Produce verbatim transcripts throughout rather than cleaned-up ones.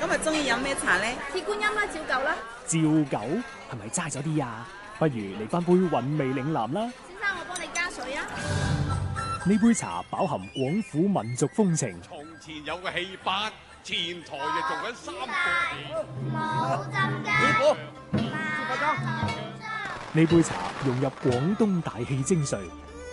咁啊，中意飲咩茶咧？ 鐵觀音啦，照舊啦。 照舊係咪齋咗啲啊？不如嚟翻杯韻味嶺南啦。 先生，我幫你加水啊。 呢杯茶飽含廣府民族風情。 從前有個戲班，前台就做緊三個戲。 冇浸㗎。 師傅， 呢杯茶融入廣東大戲精髓。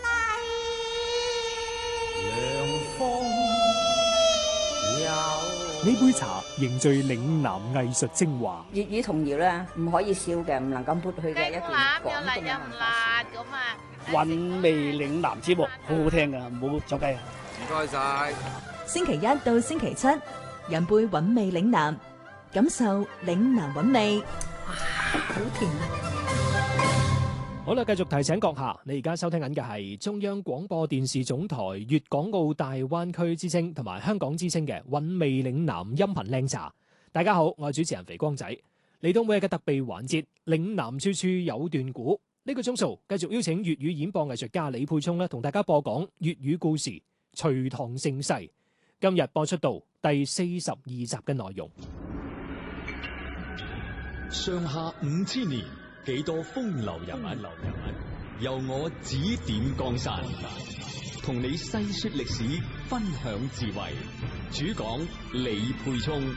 呢杯茶凝聚嶺南藝術精華。 粵語童謠咧，唔可以少嘅，唔能夠抹去嘅一段廣東嘅文化。 咁啊， 韻味嶺南節目好好聽噶，唔好走雞啊！ 唔該晒。 星期一到星期七，飲杯韻味嶺南，感受嶺南韻味。哇，好甜啊！ 好啦，繼續提醒閣下，你而家收聽緊嘅係中央廣播電視總台粵港澳大灣區之聲同埋香港之聲嘅韻味嶺南音頻靚茶。大家好，我係主持人肥光仔，嚟到每日嘅特備環節嶺南處處有段古。呢個鐘數繼續邀請粵語演播藝術家李沛聰咧，同大家播講粵語故事《隋唐盛世》。今日播出到第四十二集嘅內容。 上下五千年，幾多風流人物，由我指點江山，同你細說歷史，分享智慧。主講李沛聰。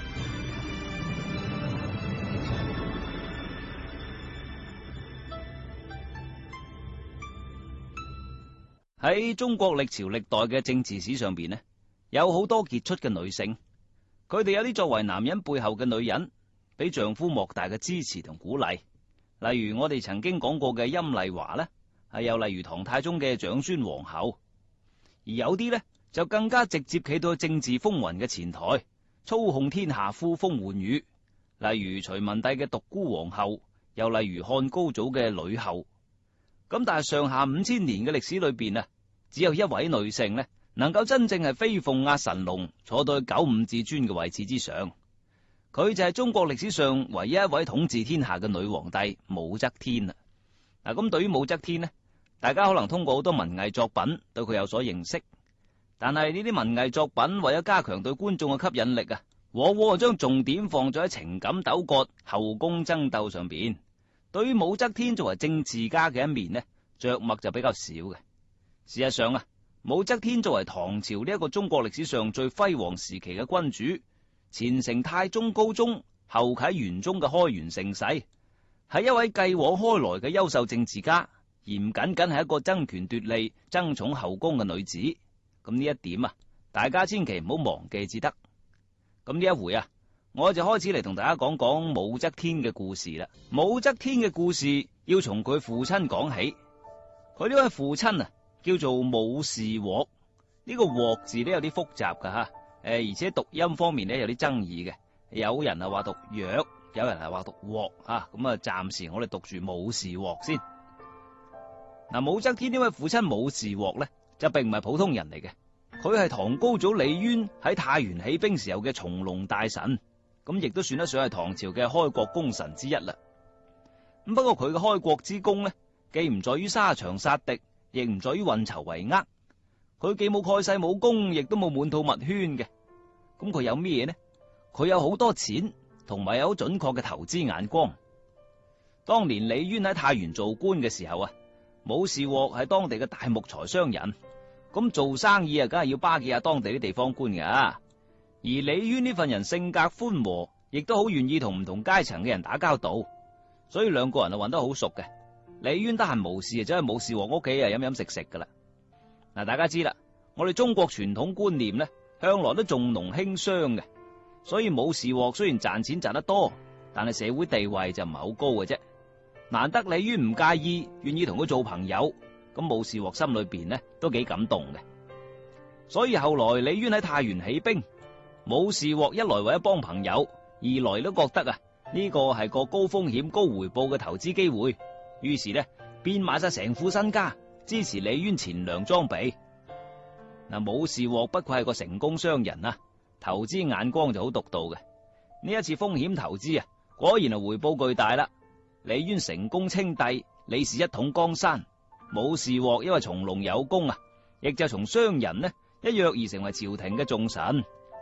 喺中國歷朝歷代嘅政治史上邊呢，有好多傑出嘅女性，佢哋有啲作為男人背後嘅女人，俾丈夫莫大嘅支持同鼓勵。例如我哋曾經講過嘅陰麗華呢，係又例如唐太宗嘅長孫皇后。而有啲呢，就更加直接企到政治風雲嘅前台，操控天下呼風喚雨。例如隋文帝嘅獨孤皇后，又例如漢高祖嘅呂后。咁但係上下五千年嘅歷史裏邊啊，只有一位女性呢，能夠真正係飛鳳壓神龍，坐到九五至尊嘅位置之上。佢就係中國歷史上唯一一位統治天下嘅女皇帝武則天啦。嗱，咁對於武則天呢，大家可能通過好多文藝作品對佢有所認識，但係呢啲文藝作品為咗加強對觀眾嘅吸引力啊，往往將重點放咗喺情感糾葛、後宮爭鬥上邊。對於武則天作為政治家嘅一面呢，着墨就比較少嘅。事實上啊，武則天作為唐朝呢一個中國歷史上最輝煌時期嘅君主，前承太宗高宗，後啟玄宗嘅開元盛世，係一位繼往開來嘅優秀政治家，而唔僅僅係一個爭權奪利、爭寵後宮嘅女子。咁呢一點啊，大家千祈唔好忘記至得。咁呢一回啊，我就開始嚟同大家講講武則天嘅故事啦。武則天嘅故事要從佢父親講起。佢呢位父親啊，叫做武士鑊。呢個鑊字咧有啲複雜噶吓，誒，而且讀音方面咧有啲爭議嘅。有人係話讀藥，有人係話讀鑊啊。咁啊，暫時我哋讀住武士鑊先。嗱，武則天呢位父親武士鑊咧，就並唔係普通人嚟嘅。佢係唐高祖李淵喺太原起兵時候嘅從龍大臣。咁亦都算得上係唐朝嘅開國功臣之一啦。咁不過佢嘅開國之功呢，既唔在於沙場殺敵，亦唔在於運籌帷幄。佢既冇蓋世武功，亦都冇滿肚墨圈嘅。咁佢有咩呢？佢有好多錢，同埋有好準確嘅投資眼光。當年李淵喺太原做官嘅時候啊，武士鑊係當地嘅大木材商人。咁做生意啊，梗係要巴結下當地啲地方官噶。而李淵呢份人性格寬和，亦都好願意同唔同階層嘅人打交道，所以兩個人啊混得好熟嘅。李淵得閒無事啊，走去武士鑊屋企啊飲飲食食噶啦。嗱，大家知啦，我哋中國傳統觀念咧，向來都重農輕商嘅，所以武士鑊雖然賺錢賺得多，但係社會地位就唔係好高嘅啫。難得李淵唔介意，願意同佢做朋友，咁武士鑊心裏邊呢都幾感動嘅。所以後來李淵喺太原起兵。武士鑊一來為咗幫朋友，二來都覺得啊呢個係個高風險高回報嘅投資機會，於是呢變賣晒成副身家支持李淵錢糧裝備。嗱，武士鑊不愧係個成功商人啊，投資眼光就好獨到嘅。呢一次風險投資啊，果然係回報巨大啦。李淵成功稱帝，李氏一統江山。武士鑊因為從龍有功啊，亦就從商人呢一躍而成為朝廷嘅重臣。